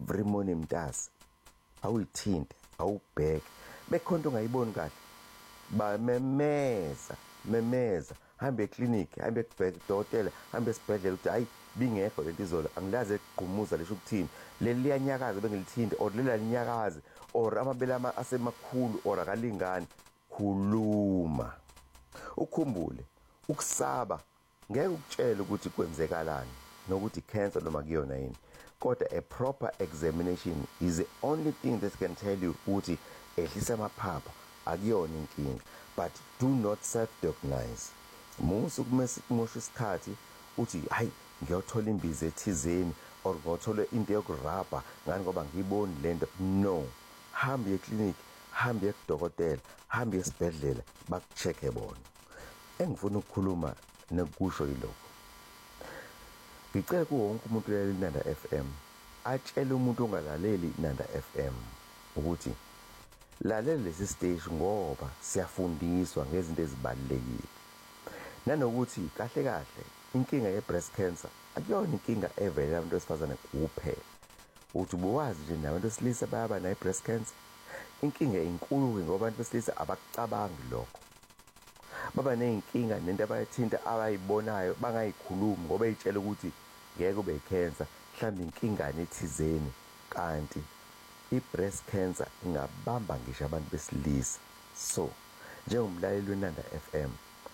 every morning mntasi awuyithinte awubheke bekhonto ongayiboni kahle memeza hambe eclinic hambe ekudokotela hambe esibhedlela ukuthi hayi bingekho lento izolo angilaze egqumuza lesho ukuthini leli liyanyakaza bengilithinte or lela linyakaza or amabele asemakhulu or akalingani khuluma ukhumbule ukusaba ngeke ukutshele ukuthi kwenzekalani nokuthi cancer noma kuyona yini kodwa a proper examination is the only thing that can tell you ukuthi ehlisa amaphaphu akuyona inkinga but do not self-diagnose musu kumosha isikhathi uthi hayi ngiyothola imbiza ethizeni or ngothola into yokurabha ngani ngoba ngiboni lento no hambe eclinic hambe ekudokotela hambe esibhedlela bakuchecke bona engifuna ukukhuluma nekusho yilokho ngicela kuwonke umuntu lalela iNanda FM atshele umuntu ongalaleli iNanda FM ukuthi lalela lesi stage ngoba siyafundiswa ngezinto ezibalekile nanokuthi kahle inkinga ye-breast cancer akuyona inkinga evela abantu besifazane kuphela uthi buwazi nje nabantu besilisa bayaba nayo-breast cancer inkinga inkulu ngoba abantu besilisa abakucabangi lokho baba nenkinga nento abayithinta abayibonayo bangayikhulumi ngoba eyitshela ukuthi ngeke ube i-cancer mhlawumbe inkingane ethizeni kanti i-breast cancer ingabamba ngisho abantu besilisa so njengomlaleli weNanda FM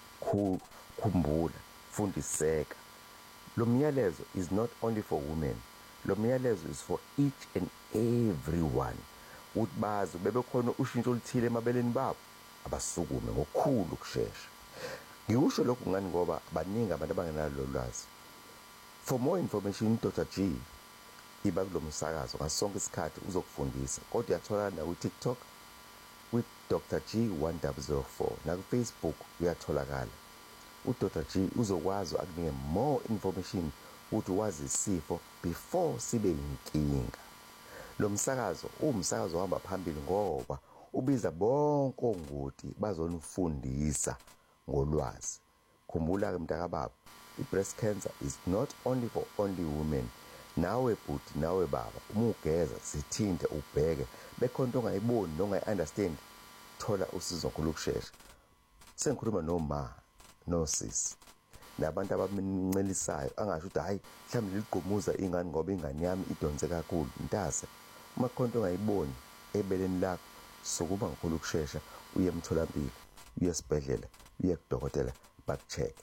khumbula fundiseka lo myalezo is not only for women lo myalezo is for each and everyone ukuthi bazi bebekhona ushintsho oluthile emabeleni babo abasukume ngokukhulu ukusheshsha ngikusho lokho ngani ngoba baningi abantu abangenalo lolwazi for more information Dr. G iba kulomsakazo ngasonke isikhathi uzokufundisa kodwa uyathola na ku TikTok with Dr. G 1004 na ku Facebook uyatholakala uDr. G uzokwazi akunika more information ukuthi wazi isifo before sibe inkinga lo msakazo umsakazo ohamba phambili ngoba ubiza bonke ongoti bazonifundisa ngolwazi khumbula ke mntakababa i-breast cancer is not only for only women nawe bhuti nawe baba uma ugeza sithinte ubheke bekhonto ongayiboni nongayi-understand thola usizo ngolukusheshsha sengikhuluma noma nosisi nabantu abamincelisayo angasho ukuthi hayi mhlawumbe ligqumuza ingane ngoba ingane yami idonse kakhulu ntase uma khonto ongayiboni ebeleni lakho sokuba ngikho ukusheshsha uye emtholampilo uye esibhedlela uye kudokotela bakucheck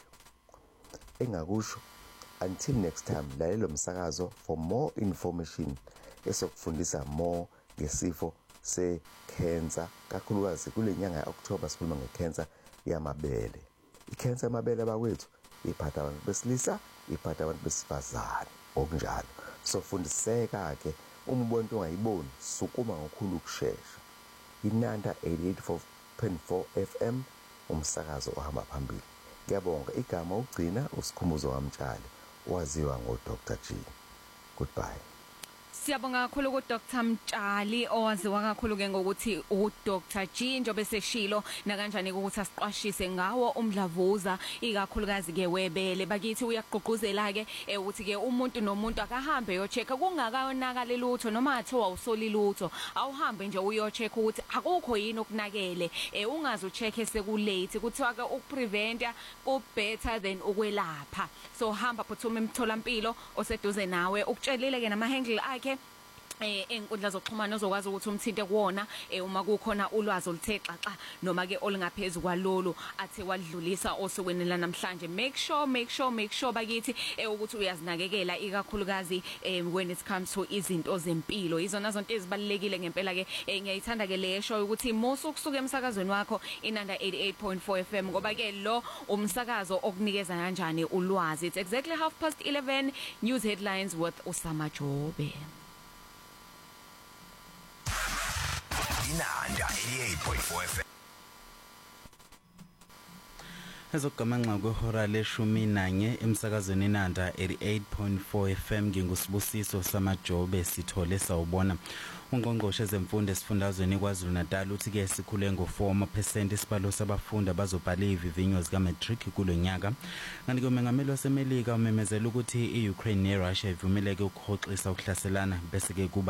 engakusho until next time lalela umsakazo for more information esokufundisa more ngesifo se-cancer kakhulukazi kule nyanga ya-October sikhuluma nge-cancer yamabele i-cancer yamabele abakwethu iphatha abantu besilisa iphatha abantu besifazane okunjalo so fundiseka ke uma ubona into ongayiboni sukuma ngokukhulu ukusheshsha iNanda 88.4 FM umsakazo ohamba phambili ngiyabonga igama ugcina usikhumbuzo wamtshali waziwa ngoDr. G goodbye. Siyabonga kakhulu ku Dr. Mtshali owaziwa kakhulu ke ngokuthi uDr. G njobe seshilo na kanjani ukuthi asiqwashise ngawo umdlavuza ikakhulukazi ke webele bakithi uyaqhuquzela ke ukuthi ke umuntu nomuntu akahambe yochecka kungakayonakala lutho noma athiwa usoli lutho awuhambe nje uyochecka ukuthi akukho yini okunakele ungazi uchecke sekulate kuthiwa ke ukupreventa ku better than ukwelapha so hamba phuthuma emtholampilo oseduze nawe ukutshelile ke nama handle akhe enkundla zokuxhumana ozokwazi ukuthi umthinte kuwona uma kukhona ulwazi oluthe xaxa noma ke olingaphezulu kwalolu athe wadlulisa osukwini la namhlanje make sure bakithi ukuthi uyazinakekela ikakhulukazi when it comes to izinto zempilo izona zonke ezibalekile ngempela ke ngiyayithanda ke le show ukuthi musu kusuka emsakazweni wakho iNanda 88.4 FM ngoba ke lo umsakazo okunikeza kanjani ulwazi it's exactly 11:30 news headlines with Usama Jobe. iNanda 88.4 FM ezokugamanxa kwehora le-11 emsakazweni iNanda 88.4 FM ngingusibusiso samajobe sithole sawubona ungqongqoshe zemfundo esifundazweni KwaZulu-Natal uthi ke sikhule ngo4% isibalo sabafundi abazobhala ivivinyo zika matric kulo nyaka kanti umengameli wasemelika umemezela ukuthi iUkraine neRussia ivumeleke ukuhoxisa ukuhlaselana bese ke kuba